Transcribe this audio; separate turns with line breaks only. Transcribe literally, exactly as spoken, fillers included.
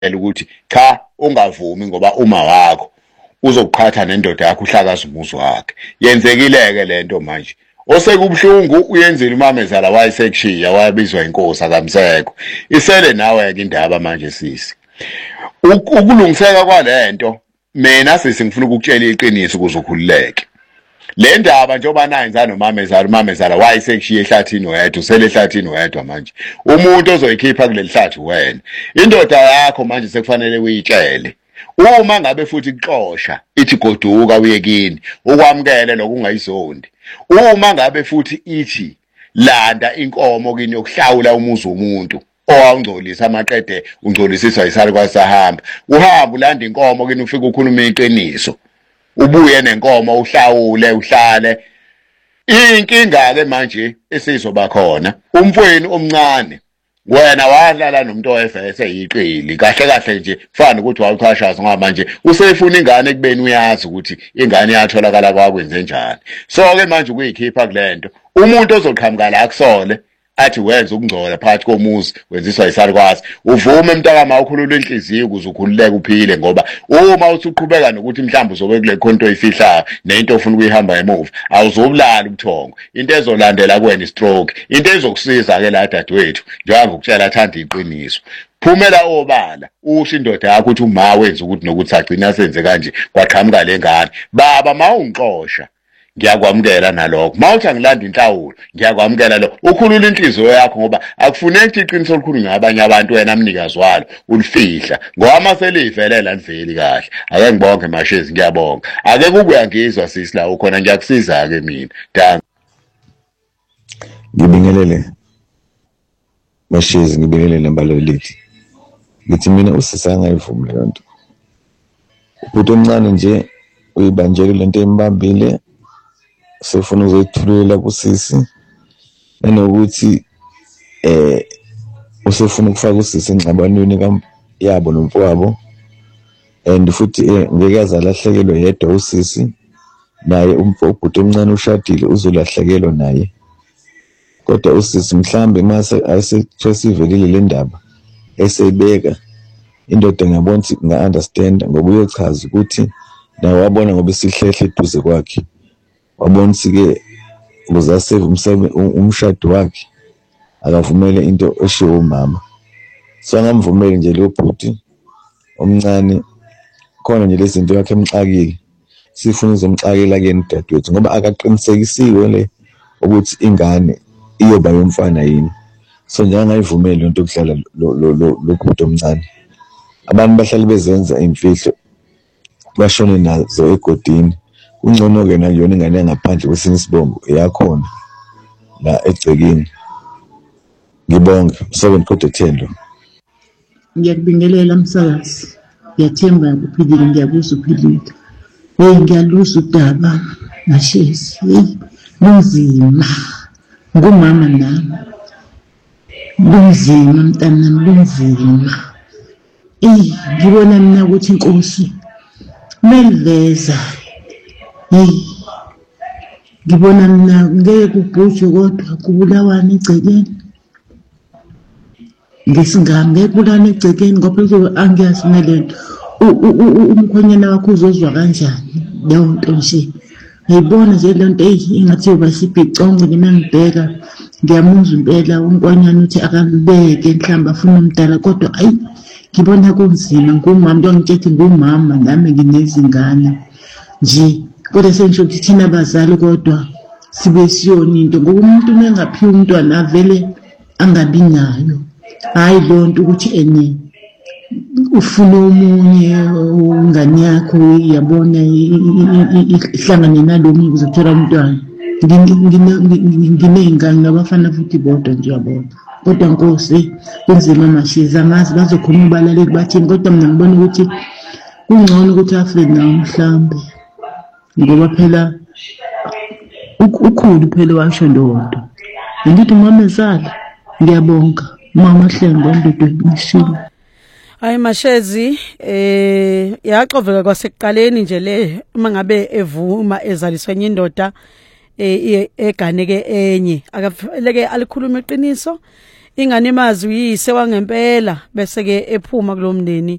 ukuthi cha ungavumi ngoba uma wakho uzoqhatha nendoda yakho uhlakaza umuzi wakhe. Yenzekile-ke lento manje. Osekubhlungu uyenzile uMamezala wayesekushiya wayebizwa inkosi akamsekho. Isele nawe-ke indaba manje sisi. Ukulungiseka kwalento mina sisi ngifuna ukukutshela iqiniso ukuze ukhululeke. Le ndaba njengoba nayenza noMamezala, uMamezala wayesekushiya ehlathini wedwa, usele ehlathini wedwa manje. Umuntu ozoyikhipha kuleli hlathi wena. Indoda yakho manje sekufanele uyitshele. Uma ngabe futhi kuxosha ithi goduka uye kini ukwamukele lokungayizondi. Uma ngabe futhi ithi landa inkomo kini yokuhlawula umuzi womuntu owangcolisa amaqede ungcolisiswa isali kwasahamba. Uhamba ulanda inkomo kini ufike ukhuluma iqiniso. Ubuye nenkomo uhlawule uhlale. Inkinga ke manje esizoba khona umfweni omncane. Wena wadlala nomuntu oyevese yiqili kahle kahle nje fana ukuthi wawuchashaza ngoba manje usefuna ingane kubeni uyazi ukuthi ingane yatholakala kwakwenze njani. So ke manje ukuyikhipha kulento umuntu ozoqhamuka la kusole athi wenza ukungcola phakathi komuzi wenziswa isarikwazi uvume mntaka ukhulula inhliziyo ukuze ukhululeke uphile ngoba uma uthi uqhubeka nokuthi mhlawumbe uzobe kule khonto oyifihlayo nento ofuna ukuyihamba emuva awuzobulala ubuthongo into ezolandela kuwena istroke into ezokusiza ke la dadewethu njengoba ngikutshela athanda iqiniso. Phumela obala usho indoda yakho ukuthi uma wenza ukuthi nokuthi agcina senze kanje kwaqhamuka lengane baba mawungixosha ngiyakwamukela nalokho. Mawuthi angilanda inhlawulo ngiyakwamukela lokho. Ukhulula inhliziyo yakho ngoba akufuneki ukuthi iqiniso likhulunywe ngabanye abantu wena mnikazi walo ulifihla ngoba maselivelela liveli kahle. Ake ngibonge Mashezi ngiyabonga. Ake kukuyangizwa sisi la ukhona ngiyakusiza ke mina. Danke.
Ngibingelele Mashezi ngibingelele mbaloleli. Ngithi mina usisanga ivumi lento. Ubhuti omncane nje uyibanjele lento embambile sefuna uzoyithulela kusisi nanokuthi eh usefuna ukufaka usisi engxabanweni yabo nomfowabo and futhi ngeke azalahlekelwe yedwa usisi naye umfowabo omncane ushadile uzolahlekelwa naye kodwa usisi mhlambe mase ayesesivelile le ndaba esebeka indoda ngiyabona ukuthi nga-understand ngoba uyochaza ukuthi nawe wabona ngoba isihlehle eduze kwakhe wabona sike uzaseve umshado wakhe akavumele into eshiwo umama. So angamvumeli nje lo bhuti omncane khona nje lezinto yakhe emxakile sifuna uzomxakela kuyena dadewethu ngoba akaqinisekisiwe le ukuthi ingane iyoba yomfana yini. So nje angayivumeli into okudlala lo bhuti omncane. Abantu bahlala bezenza imfihlo bashone nazo egodini. Kungcono ke nayona ingane yangaphandle kwesinye isibongo eyakhona la egcekeni. Ngibonge seven kodwa ten lo.
Ngiyakubingelela msakazi. Ngiyathemba ukuphilile ngiyakuzwa uphilile. Hey ngiyaluza udaba Mashezi. Hey lunzima. Ngumama nami. Lunzima mntana lunzima. Eh ngibona mina ukuthi inkosi meliveza. Hey ngibona mina ngeke ubhujwe kodwa kubulawana egcekeni. Ngesingami ngeke kubulawana egcekeni ngoba phela angiyazi nalento umkhonyana wakho uzozwa kanjani leyo nto nje. Ngiyibona nje lento engathi uba sibhicongo mina ngibheka ngiyamuzwa impela umkhonyana uthi akalubeke mhlamba afuna umdala kodwa ayi ngibona kunzima ngumama nto ngithethe ngumama nami nginezingane nje kodwa sengisho ukuthi thina abazali kodwa sibe siyona into ngoba umuntu mengaphiwa umntwana avele angabi nayo hayi lonto ukuthi ene ufuna omunye ungane yakho yabona ihlangane nalomunye uzothola umntwana. Nginey'ngane nabafana futhi bodwa nje yabona kodwa Nkosi kunzima Mashezi angazi bazokhuluma ubalaleli bathini kodwa mina ngibona ukuthi kungcono ukuthi afe nawo mhlambe ngoba phela ukhulu phela washo ndodwa. Ngithi uMamezala ngiyabonga mama Hlengo ndodo ngishilo.
Hayi Mashezi eh yaqoveka kwasekuqaleni nje le uma ngabe evuma ezaliswa enye indoda eh eganeke enye akafanele alikhuluma iqiniso ingane imazi uyise wangempela bese ke ephuma kulomndeni